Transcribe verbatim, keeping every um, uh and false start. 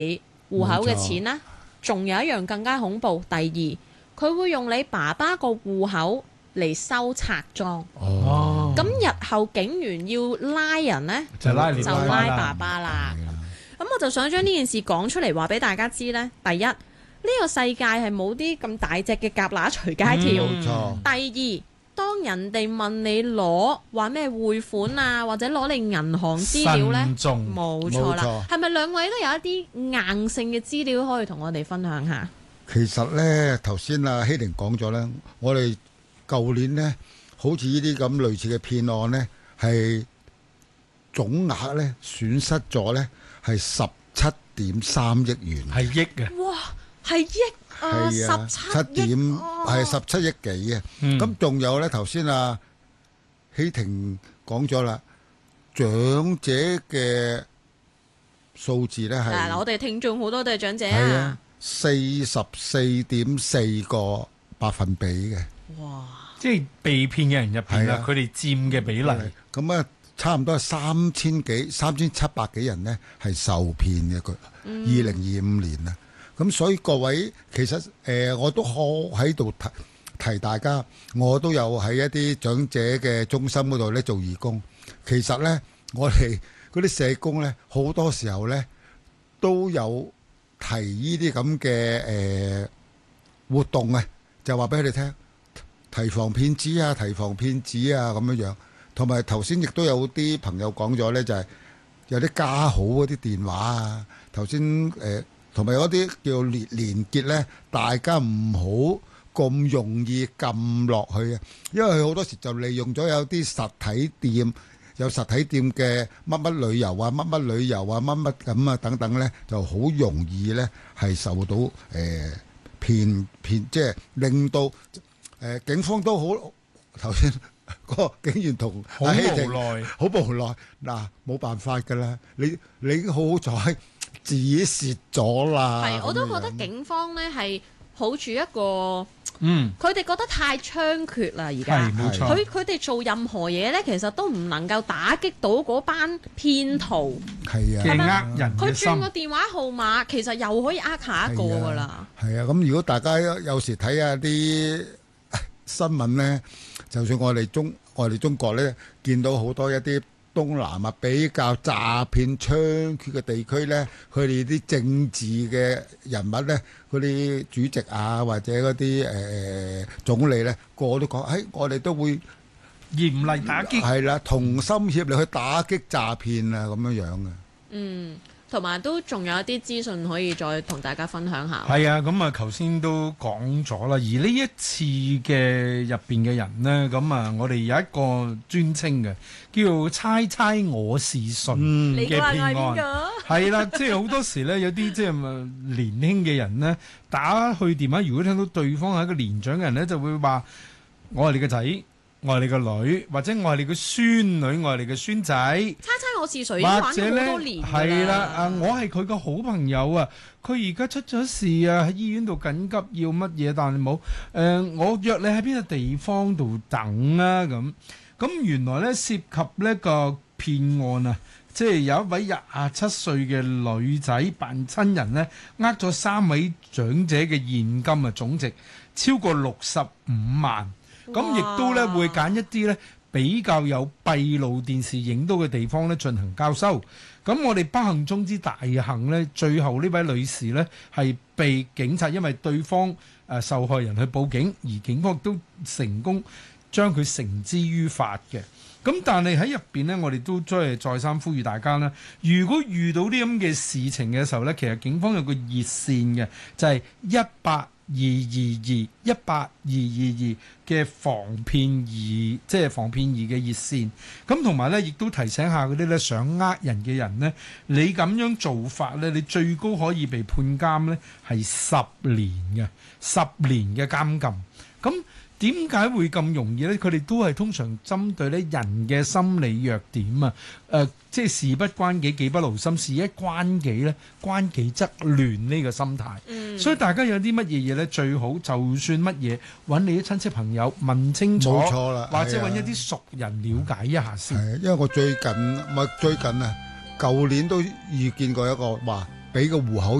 戶口嘅錢啦。仲有一樣更加恐怖，第二佢會用你爸爸個戶口嚟收賊贓。 哦， 咁日後警員要拉人呢， 就拉你就爸爸啦拉爸爸啦。咁我就想將呢件事講出嚟，話俾大家知呢。第一，呢個世界係冇啲咁大隻嘅蛤乸隨街跳。 冇錯。 第二，當人哋問你攞話咩匯款啊，或者攞你銀行資料呢， 慎重冇錯啦。 冇錯係咪兩位都有一啲硬性嘅資料可以同我哋分享下？ 其實咧，頭先阿希玲講咗咧，我哋舊年咧，好似呢啲咁類似嘅騙案咧，係總額咧損失咗咧係十七點三億元。 係億嘅。 哇，係億啊， 係啊， 十七點七億係十七億幾嘅。 嗯咁仲有咧，頭先阿希婷講咗啦，長者嘅數字咧嗱， 係我哋聽眾好多都係長者係啊啊。 四十四點四個百分比嘅。 哇！ 即係被騙嘅人入邊啊係啊， 佢哋佔嘅比例。 咁啊，差唔多三千幾、三千七百幾人呢係受騙嘅。佢二零二五年啊，咁所以各位其實誒、呃，我都可喺度提提大家，我都有喺一啲長者嘅中心嗰度咧做義工。其實咧，我哋嗰啲社工咧，好多時候咧都有提呢啲咁嘅誒活動啊，就話俾佢哋聽。提防騙子啊，提防騙子啊，咁樣樣。同埋頭先亦都有啲朋友講咗呢，就係有啲加號嗰啲電話啊。頭先誒，同埋有啲叫連連結呢，大家唔好咁容易撳落去啊。因為佢好多時就利用咗有啲實體店，有實體店嘅乜乜旅遊啊、乜乜旅遊啊、乜乜咁啊等等呢，就好容易呢係受到誒騙騙，即係令到。誒、呃、警方都好，頭先個警員同好阿希婷無奈， 好無奈。嗱，冇辦法㗎啦，你你已經好好彩止蝕咗啦。 係，我都覺咁樣得警方呢係抱住一個， 嗯， 佢哋覺得太猖獗啦，而家係冇錯。 佢佢哋做任何嘢呢，其實都唔能夠打擊到嗰班騙徒。 係啊， 嘅係咪呃人佢嘅心轉個電話號碼，其實又可以呃下一個㗎啦。 係啊，咁如果大家有時睇下啲新聞咧，就算我哋中我哋中國咧，見到好多一啲東南亞比較詐騙猖獗嘅地區咧，佢哋啲政治嘅人物咧，嗰啲主席啊或者嗰啲誒總理咧，個個都講，誒我哋都會嚴厲打擊。 係啦，同心協力去打擊詐騙啊，咁樣樣嘅。 嗯，同埋都仲有一啲資訊可以再同大家分享下。 係啊，咁啊，頭先都講咗啦。而呢一次嘅入邊嘅人呢，咁啊，我哋有一個專稱嘅，叫做猜猜我是誰你嘅話係邊騙案。 個？ 係啦，即係好多時呢，有啲即係年輕嘅人呢，打去電話，如果聽到對方係一個年長嘅人呢，就會話：我係你個仔，我係你個女，或者我係你個孫女，我係你個孫仔。 猜猜我是誰已經玩咗或者咧好多年㗎係啦，啊，我係佢個好朋友啊，佢而家出咗事啊，喺醫院度緊急要乜嘢，但係冇誒，我約你喺邊個地方度等啊咁。咁原來咧涉及呢個騙案啊，即係有一位廿七歲嘅女仔扮親人咧，呃咗三位長者嘅現金啊，總值超過六十五萬。咁亦都咧會揀一啲咧比較有閉路電視影到嘅地方咧進行交收。咁我哋不幸中之大幸咧，最後呢位女士咧係被警察因為對方誒、呃、受害人去報警，而警方都成功將佢繩之於法嘅。咁但係喺入邊呢，我哋都再係再三呼籲大家啦，如果遇到啲咁嘅事情嘅時候呢，其實警方有個熱線嘅，就係一八二二二一八二二二嘅防騙易，即係防騙易嘅熱線。咁同埋呢，亦都提醒下嗰啲呢想呃人嘅人呢，你咁樣做法呢，你最高可以被判監呢係十年嘅，十年嘅監禁。咁點解會咁容易呢？佢哋都係通常針對咧人嘅心理弱點啊！誒、呃，即係事不關己，己不勞心；事一關己咧，關己則亂呢個心態。 嗯、 所以大家有啲乜嘢嘢咧，最好就算乜嘢揾你啲親戚朋友問清楚， 冇錯啦， 或者係啊揾一啲熟人了解一下先。 係，因為我最近咪最近啊，舊年都遇見過一個話俾個戶口